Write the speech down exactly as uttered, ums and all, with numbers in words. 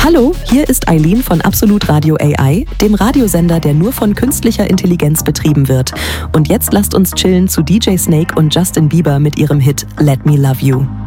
Hallo, hier ist Eileen von Absolut Radio A I, dem Radiosender, der nur von künstlicher Intelligenz betrieben wird. Und jetzt lasst uns chillen zu D J Snake und Justin Bieber mit ihrem Hit Let Me Love You.